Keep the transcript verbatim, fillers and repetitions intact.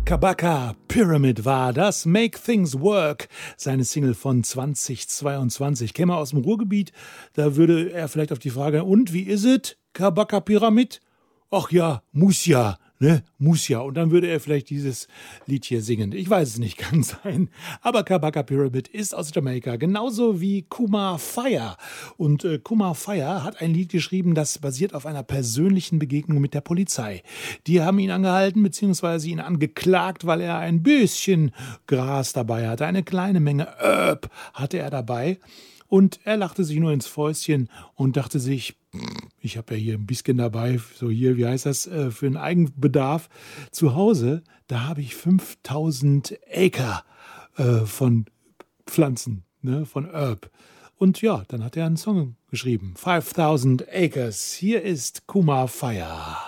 Kabaka Pyramid war das, Make Things Work, seine Single von zweitausendzweiundzwanzig. Käme er aus dem Ruhrgebiet, da würde er vielleicht auf die Frage, und wie ist es, Kabaka Pyramid? Ach ja, muss ja, ne, muss ja. Und dann würde er vielleicht dieses Lied hier singen. Ich weiß es nicht, kann sein. Aber Kabaka Pyramid ist aus Jamaika, genauso wie Kumar Fire. Und äh, Kumar Fire hat ein Lied geschrieben, das basiert auf einer persönlichen Begegnung mit der Polizei. Die haben ihn angehalten, beziehungsweise ihn angeklagt, weil er ein bisschen Gras dabei hatte. Eine kleine Menge Herb hatte er dabei. Und er lachte sich nur ins Fäustchen und dachte sich, ich habe ja hier ein bisschen dabei, so hier, wie heißt das, äh, für einen Eigenbedarf. Zu Hause, da habe ich fünftausend Acre äh, von Pflanzen, ne, von Herb. Und ja, dann hat er einen Song geschrieben, fünftausend Acres. Hier ist Kumar Fire.